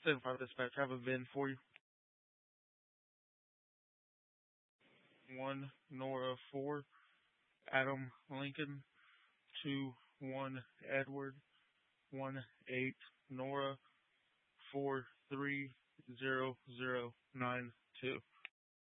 7-5 dispatch, have a VIN for you. 1 Nora 4 Adam Lincoln 2 1 Edward 1 8 Nora